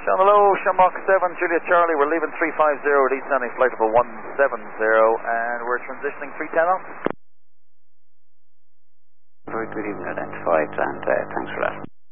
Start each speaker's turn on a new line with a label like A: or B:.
A: Sean hello, Shamrock 7, Juliet Charlie, we're leaving 350 at East Landing, flight over 170, and we're transitioning 310 off.
B: Very good evening, identified, and thanks for that.